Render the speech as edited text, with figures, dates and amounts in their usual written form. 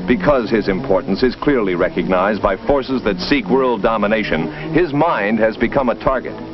Because his importance is clearly recognized by forces that seek world domination, his mind has become a target.